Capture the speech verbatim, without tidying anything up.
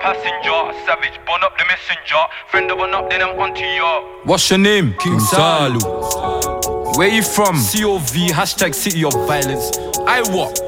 passenger. Savage, burn up the messenger. Friend of one up, then I'm onto you. What's your name? King Salu. Where you from? C O V, hashtag city of violence. I what?